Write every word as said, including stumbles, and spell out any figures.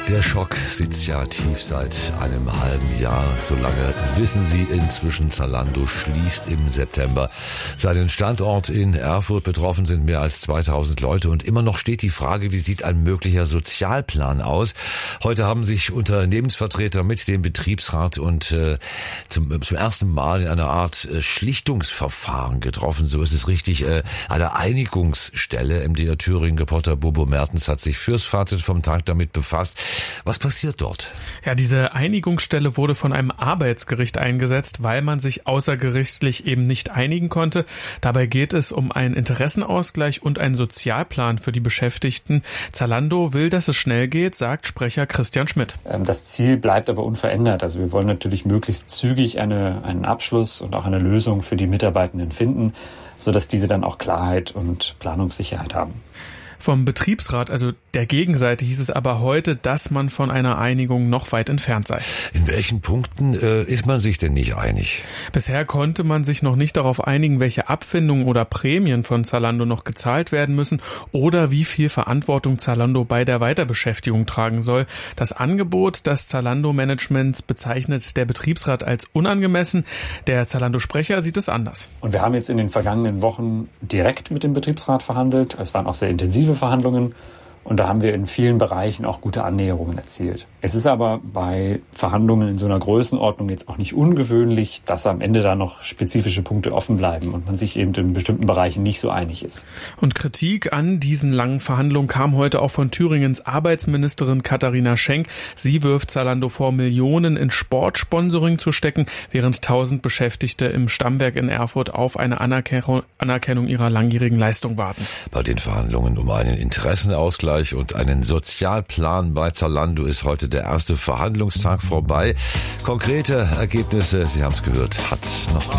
Der Schock sitzt ja tief seit einem halben Jahr. So lange wissen Sie inzwischen, Zalando schließt im September seinen Standort in Erfurt. Betroffen sind mehr als zweitausend Leute und immer noch steht die Frage, wie sieht ein möglicher Sozialplan aus? Heute haben sich Unternehmensvertreter mit dem Betriebsrat und äh, zum, zum ersten Mal in einer Art äh, Schlichtungsverfahren getroffen. So ist es richtig, äh, eine Einigungsstelle. M D R Thüringen-Reporter Bobo Mertens hat sich fürs Fazit vom Tag damit befasst. Was passiert dort? Ja, diese Einigungsstelle wurde von einem Arbeitsgericht eingesetzt, weil man sich außergerichtlich eben nicht einigen konnte. Dabei geht es um einen Interessenausgleich und einen Sozialplan für die Beschäftigten. Zalando will, dass es schnell geht, sagt Sprecher Christian Schmidt. Das Ziel bleibt aber unverändert. Also wir wollen natürlich möglichst zügig eine, einen Abschluss und auch eine Lösung für die Mitarbeitenden finden, sodass diese dann auch Klarheit und Planungssicherheit haben. Vom Betriebsrat, also der Gegenseite, hieß es aber heute, dass man von einer Einigung noch weit entfernt sei. In welchen Punkten äh, ist man sich denn nicht einig? Bisher konnte man sich noch nicht darauf einigen, welche Abfindungen oder Prämien von Zalando noch gezahlt werden müssen oder wie viel Verantwortung Zalando bei der Weiterbeschäftigung tragen soll. Das Angebot des Zalando-Managements bezeichnet der Betriebsrat als unangemessen. Der Zalando-Sprecher sieht es anders. Und wir haben jetzt in den vergangenen Wochen direkt mit dem Betriebsrat verhandelt. Es waren auch sehr intensive Verhandlungen und da haben wir in vielen Bereichen auch gute Annäherungen erzielt. Es ist aber bei Verhandlungen in so einer Größenordnung jetzt auch nicht ungewöhnlich, dass am Ende da noch spezifische Punkte offen bleiben und man sich eben in bestimmten Bereichen nicht so einig ist. Und Kritik an diesen langen Verhandlungen kam heute auch von Thüringens Arbeitsministerin Katharina Schenk. Sie wirft Zalando vor, Millionen in Sportsponsoring zu stecken, während tausend Beschäftigte im Stammwerk in Erfurt auf eine Anerkennung ihrer langjährigen Leistung warten. Bei den Verhandlungen um einen Interessenausgleich und einen Sozialplan bei Zalando ist heute der erste Verhandlungstag vorbei. Konkrete Ergebnisse, Sie haben es gehört, hat noch